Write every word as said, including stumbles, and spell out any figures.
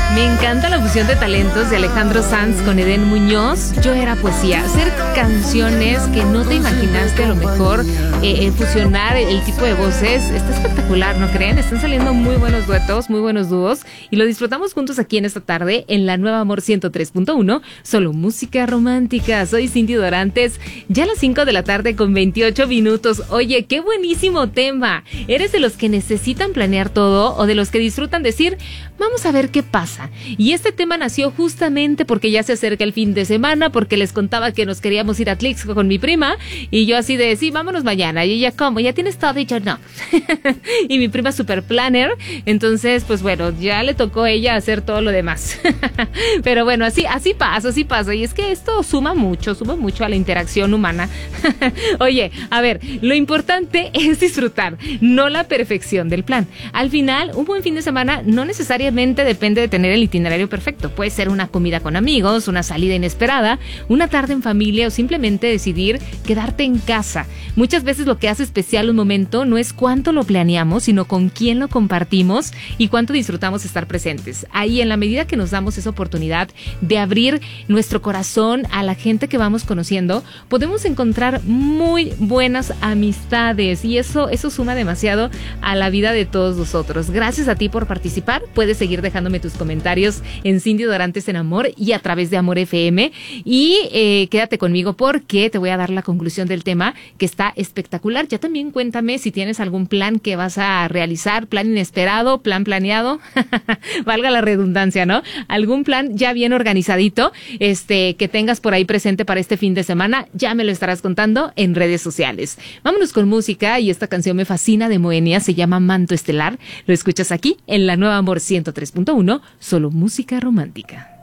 Me encanta la fusión de talentos de Alejandro Sanz con Edén Muñoz. Yo era poesía. Hacer canciones que no te imaginaste, a lo mejor eh, eh, fusionar el tipo de voces. Está espectacular, ¿no creen? Están saliendo muy buenos duetos, muy buenos dúos. Y lo disfrutamos juntos aquí en esta tarde en la Nueva Amor ciento tres punto uno. Solo música romántica. Soy Cindy Dorantes. Ya a las cinco de la tarde con veintiocho minutos. Oye, qué buenísimo tema. ¿Eres de los que necesitan planear todo o de los que disfrutan decir, vamos a ver qué pasa? Y este tema nació justamente porque ya se acerca el fin de semana, porque les contaba que nos queríamos ir a Tlixco con mi prima, y yo así de, sí, vámonos mañana. Y ella, ¿cómo? ¿Ya tienes todo? Y yo, no. Y mi prima super planner, entonces, pues bueno, ya le tocó a ella hacer todo lo demás. Pero bueno, así, así pasa, así pasa. Y es que esto suma mucho, suma mucho a la interacción humana. Oye, a ver, lo importante es disfrutar, no la perfección del plan. Al final, un buen fin de semana no necesariamente depende de tener el itinerario perfecto. Puede ser una comida con amigos, una salida inesperada, una tarde en familia o simplemente decidir quedarte en casa. Muchas veces lo que hace especial un momento no es cuánto lo planeamos, sino con quién lo compartimos y cuánto disfrutamos estar presentes. Ahí, en la medida que nos damos esa oportunidad de abrir nuestro corazón a la gente que vamos conociendo, podemos encontrar muy buenas amistades y eso, eso suma demasiado a la vida de todos nosotros. Gracias a ti por participar. Puedes seguir dejándome tus comentarios en Cindy Dorantes en Amor y a través de Amor F M. Y eh, quédate conmigo porque te voy a dar la conclusión del tema, que está espectacular. Ya también cuéntame si tienes algún plan que vas a realizar, plan inesperado, plan planeado, valga la redundancia, ¿no? Algún plan ya bien organizadito, este, que tengas por ahí presente para este fin de semana, ya me lo estarás contando en redes sociales. Vámonos con música y esta canción me fascina de Moenia, se llama Manto Estelar. Lo escuchas aquí en la Nueva Amor ciento tres punto uno. Solo música romántica.